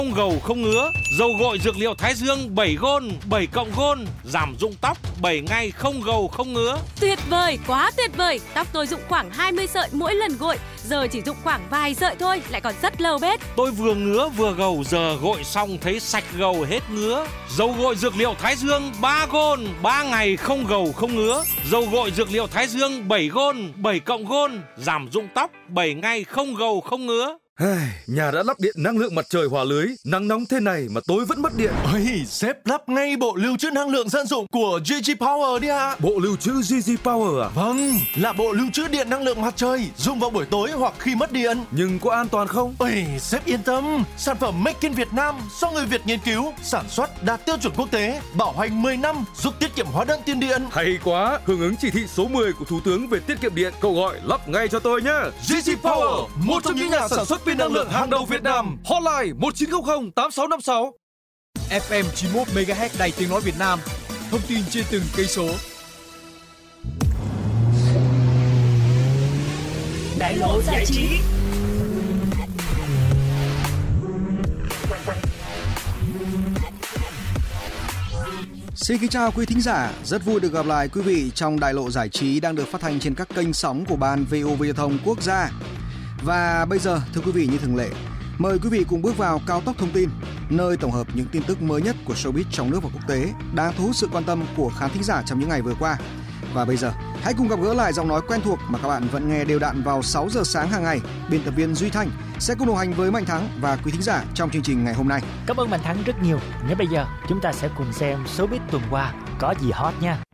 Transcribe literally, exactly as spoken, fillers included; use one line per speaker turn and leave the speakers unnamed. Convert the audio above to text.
không gầu không ngứa. Dầu gội dược liệu Thái Dương bảy Gold, bảy cộng Gold, giảm rụng tóc bảy ngày không gầu không ngứa.
Tuyệt vời, quá tuyệt vời. Tóc tôi rụng khoảng hai mươi sợi mỗi lần gội, giờ chỉ rụng khoảng vài sợi thôi, lại còn rất lâu bết.
Tôi vừa ngứa vừa gầu, giờ gội xong thấy sạch gầu hết ngứa. Dầu gội dược liệu Thái Dương ba Gold, ba ngày không gầu không ngứa. Dầu gội dược liệu Thái Dương bảy Gold, bảy cộng Gold, giảm rụng tóc bảy ngày không gầu không ngứa.
Nhà đã lắp điện năng lượng mặt trời hòa lưới, nắng nóng thế này mà tối vẫn mất điện.
Ôi, sếp lắp ngay bộ lưu trữ năng lượng dân dụng của giê giê Power đi ạ.
Bộ lưu trữ giê giê Power à?
Vâng, là bộ lưu trữ điện năng lượng mặt trời, dùng vào buổi tối hoặc khi mất điện.
Nhưng có an toàn không?
Ôi, sếp yên tâm, sản phẩm Make in Việt Nam do người Việt nghiên cứu, sản xuất đạt tiêu chuẩn quốc tế, bảo hành mười năm, giúp tiết kiệm hóa đơn tiền điện.
Hay quá, hưởng ứng chỉ thị số mười của Thủ tướng về tiết kiệm điện, cậu gọi lắp ngay cho tôi nhé.
giê giê Power, một trong những nhà sản xuất pin năng lượng hàng đầu Việt Nam.
Hotline một chín không không tám sáu năm sáu.
ép em chín mươi mốt mê ga héc Đài Tiếng nói Việt Nam. Thông tin trên từng cây số.
Đại lộ giải trí.
Xin kính chào quý thính giả, rất vui được gặp lại quý vị trong Đại lộ giải trí đang được phát thanh trên các kênh sóng của Ban vê o vê Giao thông Quốc gia. Và bây giờ, thưa quý vị, như thường lệ, mời quý vị cùng bước vào cao tốc thông tin, nơi tổng hợp những tin tức mới nhất của showbiz trong nước và quốc tế đang thu hút sự quan tâm của khán thính giả trong những ngày vừa qua. Và bây giờ, hãy cùng gặp gỡ lại giọng nói quen thuộc mà các bạn vẫn nghe đều đặn vào sáu giờ sáng hàng ngày. Biên tập viên Duy Thanh sẽ cùng đồng hành với Mạnh Thắng và quý thính giả trong chương trình ngày hôm nay.
Cảm ơn Mạnh Thắng rất nhiều. Ngay bây giờ, chúng ta sẽ cùng xem showbiz tuần qua có gì hot nha.